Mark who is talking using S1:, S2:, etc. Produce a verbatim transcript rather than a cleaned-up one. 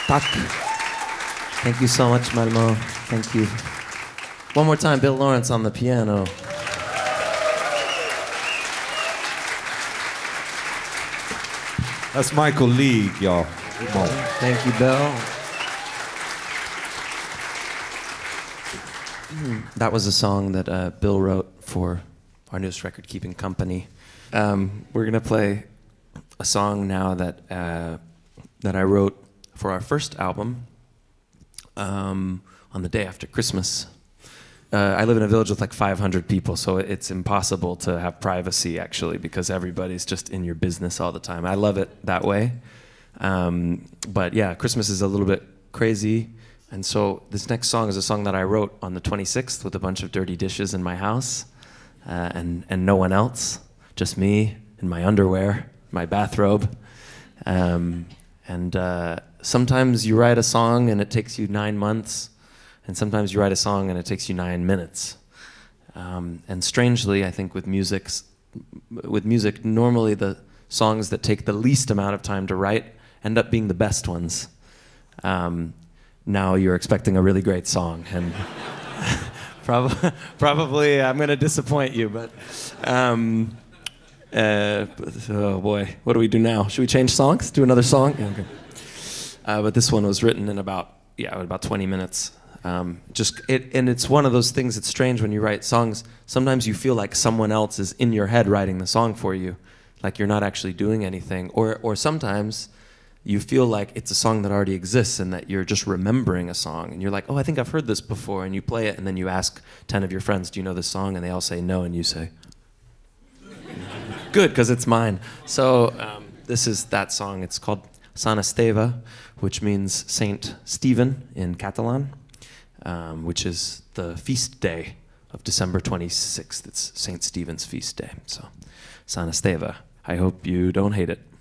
S1: Tack. Thank you so much, Malmo. Thank you. One more time, Bill Lawrence on the piano.
S2: That's Michael League, y'all.
S1: Thank you, Bill. That was a song that uh, Bill wrote for our newest record, Keeping Company. Um, we're gonna play a song now that uh, that I wrote for our first album um, on the day after Christmas. Uh, I live in a village with like five hundred people, so it's impossible to have privacy actually because everybody's just in your business all the time. I love it that way. Um, but yeah, Christmas is a little bit crazy. And so this next song is a song that I wrote on the twenty-sixth with a bunch of dirty dishes in my house uh, and, and no one else, just me in my underwear, my bathrobe. Um, and uh, sometimes you write a song and it takes you nine months. And sometimes you write a song and it takes you nine minutes. Um, and strangely, I think with music, with music, normally the songs that take the least amount of time to write end up being the best ones. Um, now you're expecting a really great song, and probably, probably I'm going to disappoint you. But um, uh, oh boy, what do we do now? Should we change songs? Do another song? Yeah, okay. Uh, but this one was written in about yeah about twenty minutes. Um, just it, and it's one of those things that's strange when you write songs. Sometimes you feel like someone else is in your head writing the song for you, like you're not actually doing anything. Or or sometimes you feel like it's a song that already exists and that you're just remembering a song. And you're like, oh, I think I've heard this before. And you play it, and then you ask ten of your friends, do you know this song? And they all say no, and you say, good, because it's mine. So um, this is that song. It's called Sant Esteve, which means Saint Stephen in Catalan. Um, which is the feast day of December twenty-sixth. It's Saint Stephen's feast day. So, Sant Esteve. I hope you don't hate it.